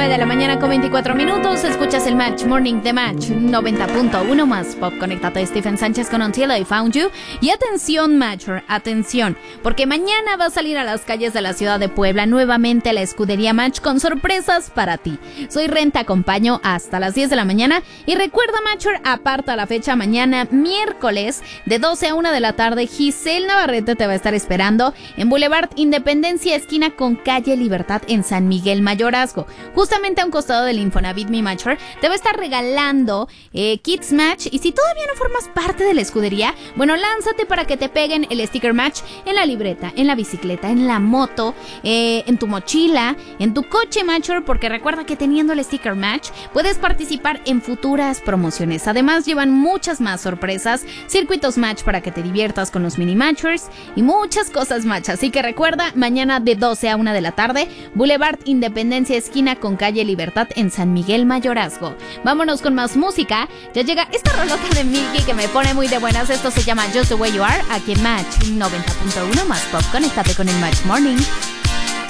9 de la mañana con 24 minutos. Escuchas el Match Morning de Match 90.1 más pop. Conéctate a Stephen Sánchez con Until I Found You. Y atención, Matcher, atención, porque mañana va a salir a las calles de la ciudad de Puebla nuevamente la escudería Match con sorpresas para ti. Soy Ren, te acompaño hasta las 10 de la mañana. Y recuerda, Matcher, aparta la fecha mañana, miércoles, de 12 a 1 de la tarde. Giselle Navarrete te va a estar esperando en Boulevard Independencia, esquina con calle Libertad, en San Miguel Mayorazgo. Justamente a un costado del Infonavit Mi Matcher, te va a estar regalando Kids Match. Y si todavía no formas parte de la escudería, bueno, lánzate para que te peguen el sticker Match en la libreta, en la bicicleta, en la moto, en tu mochila, en tu coche Matcher, porque recuerda que teniendo el sticker Match puedes participar en futuras promociones. Además llevan muchas más sorpresas, circuitos Match para que te diviertas con los mini Matchers y muchas cosas Match. Así que recuerda, mañana de 12 a 1 de la tarde, Boulevard Independencia, esquina con calle Libertad, en San Miguel Mayorazgo. Vámonos con más música. Ya llega esta rolota de Milky que me pone muy de buenas. Esto se llama Just the Way You Are, aquí en Match 90.1 más pop. Conéctate con el Match Morning.